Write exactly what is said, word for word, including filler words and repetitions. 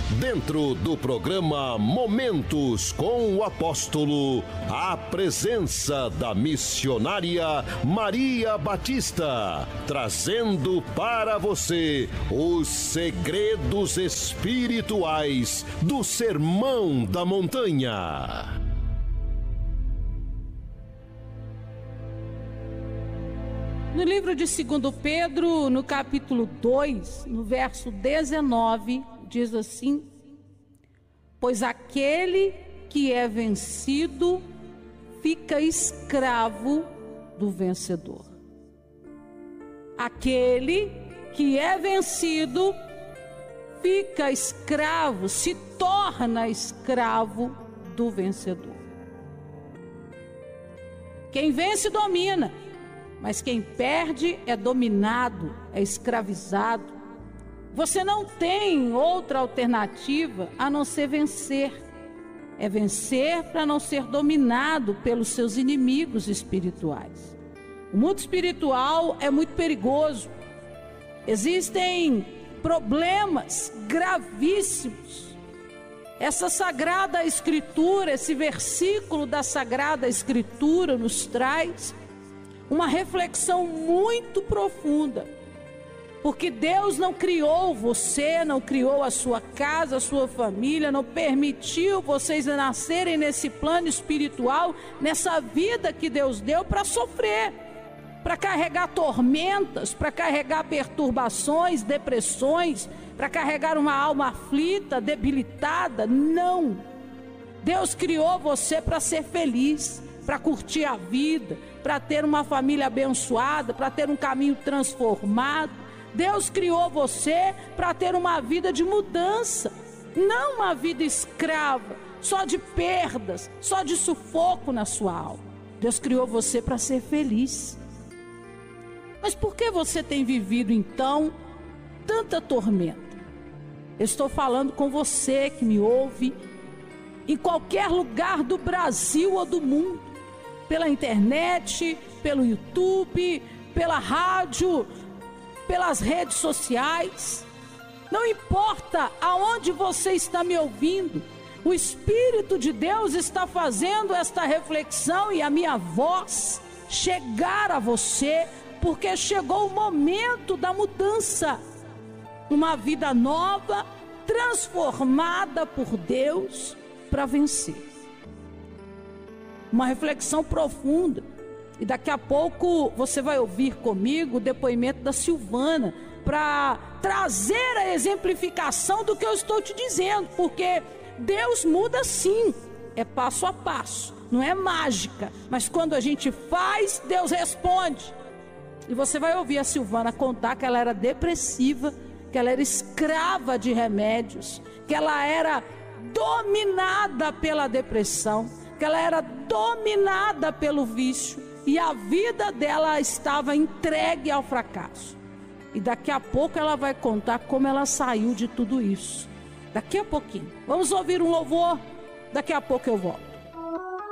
Dentro do programa Momentos com o Apóstolo, a presença da missionária Maria Batista, trazendo para você os segredos espirituais do Sermão da Montanha. No livro de Segundo Pedro, no capítulo dois, no verso dezenove, diz assim: pois aquele que é vencido fica escravo do vencedor. Aquele que é vencido fica escravo, se torna escravo do vencedor. Quem vence domina, mas quem perde é dominado, é escravizado. Você não tem outra alternativa a não ser vencer. É vencer para não ser dominado pelos seus inimigos espirituais. O mundo espiritual é muito perigoso. Existem problemas gravíssimos. Essa Sagrada Escritura, esse versículo da Sagrada Escritura nos traz uma reflexão muito profunda. Porque Deus não criou você, não criou a sua casa, a sua família, não permitiu vocês nascerem nesse plano espiritual, nessa vida que Deus deu para sofrer, para carregar tormentas, para carregar perturbações, depressões, para carregar uma alma aflita, debilitada. Não! Deus criou você para ser feliz, para curtir a vida, para ter uma família abençoada, para ter um caminho transformado. Deus criou você para ter uma vida de mudança, não uma vida escrava, só de perdas, só de sufoco na sua alma. Deus criou você para ser feliz. Mas por que você tem vivido então tanta tormenta? Eu estou falando com você que me ouve em qualquer lugar do Brasil ou do mundo, pela internet, pelo YouTube, pela rádio, pelas redes sociais. Não importa aonde você está me ouvindo, o Espírito de Deus está fazendo esta reflexão e a minha voz chegar a você, porque chegou o momento da mudança. Uma vida nova, transformada por Deus para vencer. Uma reflexão profunda. E daqui a pouco você vai ouvir comigo o depoimento da Silvana, para trazer a exemplificação do que eu estou te dizendo, porque Deus muda sim, é passo a passo, não é mágica, mas quando a gente faz, Deus responde. E você vai ouvir a Silvana contar que ela era depressiva, que ela era escrava de remédios, que ela era dominada pela depressão, que ela era dominada pelo vício, e a vida dela estava entregue ao fracasso. E daqui a pouco ela vai contar como ela saiu de tudo isso. Daqui a pouquinho. Vamos ouvir um louvor? Daqui a pouco eu volto.